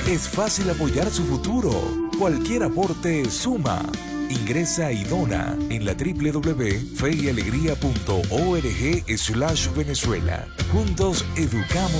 Es fácil apoyar su futuro. Cualquier aporte suma. Ingresa y dona en la www.feyyalegría.org/Venezuela. Juntos educamos